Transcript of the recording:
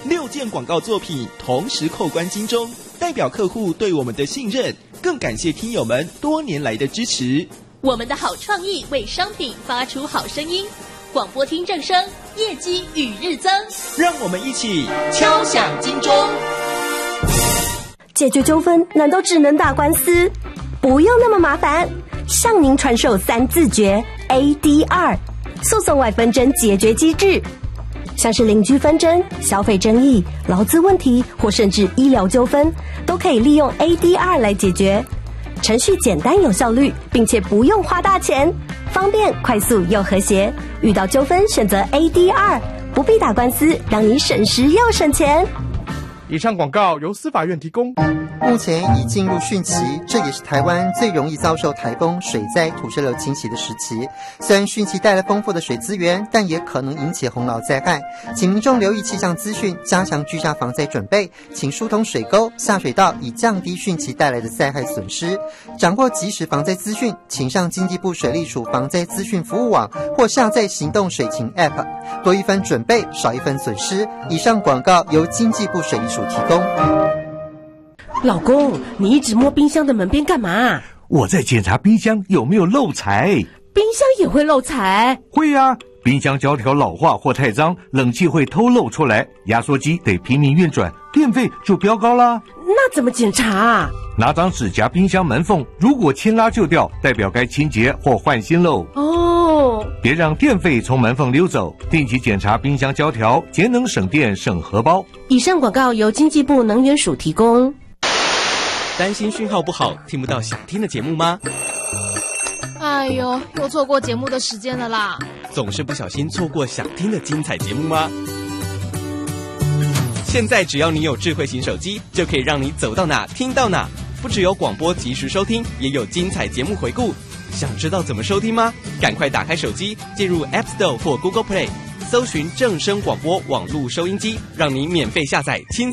6件广告作品同时扣关金钟，代表客户对我们的信任，更感谢听友们多年来的支持。 我们的好创意为商品发出好声音，广播听正声，业绩与日增。 让我们一起敲响金钟。 解决纠纷难道只能打官司？不用那么麻烦，向您传授3字诀 ADR 诉讼外纷争解决机制。像是邻居纷争、消费争议、劳资问题或甚至医疗纠纷，都可以利用 ADR 来解决。程序简单有效率，并且不用花大钱，方便快速又和谐。遇到纠纷选择 ADR， 不必打官司，让你省时又省钱。 以上广告由司法院提供。 目前已进入汛期，这也是台湾最容易遭受台风、水灾、土石流侵袭的时期。虽然汛期带来丰富的水资源，但也可能引起洪涝灾害，请民众留意气象资讯，加强居家防灾准备，请疏通水沟、下水道，以降低汛期带来的灾害损失。掌握即时防灾资讯，请上经济部水利署防灾资讯服务网或下载行动水情 App， 多一分准备，少一分损失。以上广告由经济部水利署提供。 老公，你一直摸冰箱的门边干嘛？ 我在检查冰箱有没有漏财。 冰箱也会漏财？ 会啊，冰箱胶条老化或太脏，冷气会偷漏出来，压缩机得拼命运转，电费就飙高啦。 那怎么检查？ 拿张纸夹冰箱门缝，如果牵拉就掉，代表该清洁或换新喽。 哦， 别让电费从门缝溜走，定期检查冰箱胶条，节能省电省荷包。 以上广告由经济部能源署提供。 担心讯号不好，听不到想听的节目吗？ 哎呦，又错过节目的时间了啦！ 总是不小心错过想听的精彩节目吗？现在只要你有智慧型手机，就可以让你走到哪听到哪。不只有广播及时收听，也有精彩节目回顾。想知道怎么收听吗？赶快打开手机，进入 App Store 或 Google Play， 搜寻正声广播网络收音机，让你免费下载轻松